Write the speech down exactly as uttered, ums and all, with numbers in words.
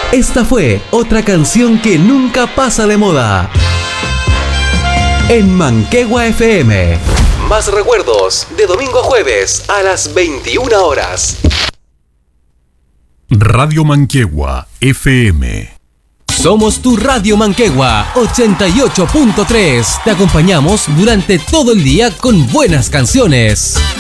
Esta fue otra canción que nunca pasa de moda. En Manquehue F M. Más recuerdos de domingo a jueves a las veintiuna horas. Radio Manquehue F M. Somos tu Radio Manquehue ochenta y ocho punto tres. Te acompañamos durante todo el día con buenas canciones.